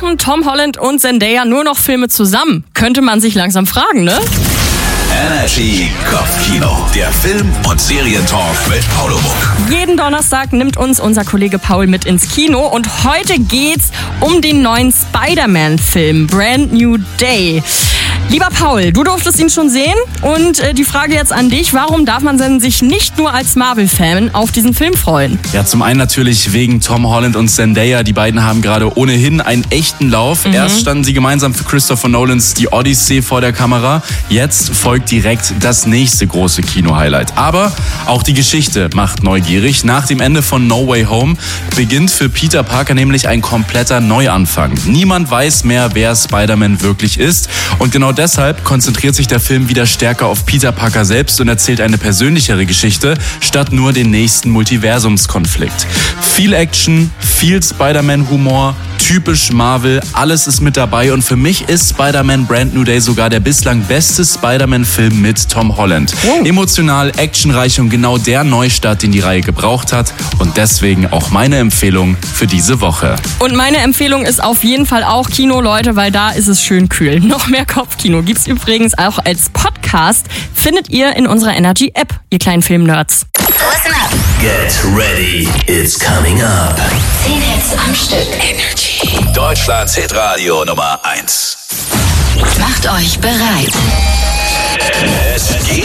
machen Tom Holland und Zendaya nur noch Filme zusammen? Könnte man sich langsam fragen, ne? Energy Kopfkino, der Film- und Serientalk mit Paul Muck. Jeden Donnerstag nimmt uns unser Kollege Paul mit ins Kino und heute geht's um den neuen Spider-Man-Film Brand New Day. Lieber Paul, du durftest ihn schon sehen und die Frage jetzt an dich, warum darf man denn sich nicht nur als Marvel-Fan auf diesen Film freuen? Ja, zum einen natürlich wegen Tom Holland und Zendaya. Die beiden haben gerade ohnehin einen echten Lauf. Erst standen sie gemeinsam für Christopher Nolans Die Odyssey vor der Kamera. Jetzt folgt direkt das nächste große Kino-Highlight. Aber auch die Geschichte macht neugierig. Nach dem Ende von No Way Home beginnt für Peter Parker nämlich ein kompletter Neuanfang. Niemand weiß mehr, wer Spider-Man wirklich ist. Und genau deshalb konzentriert sich der Film wieder stärker auf Peter Parker selbst und erzählt eine persönlichere Geschichte, statt nur den nächsten Multiversumskonflikt. Viel Action, viel Spider-Man-Humor, typisch Marvel, alles ist mit dabei und für mich ist Spider-Man Brand New Day sogar der bislang beste Spider-Man-Film mit Tom Holland. Emotional, actionreich und genau der Neustart, den die Reihe gebraucht hat und deswegen auch meine Empfehlung für diese Woche. Und meine Empfehlung ist auf jeden Fall auch Kino, Leute, weil da ist es schön kühl. Noch mehr Kopfkino gibt's übrigens auch als Podcast, findet ihr in unserer Energy-App, ihr kleinen Filmnerds. Listen up. Get ready, it's coming up. 10 Hits am Stück. Energy. Deutschlands Hitradio Nummer 1. Macht euch bereit. Es geht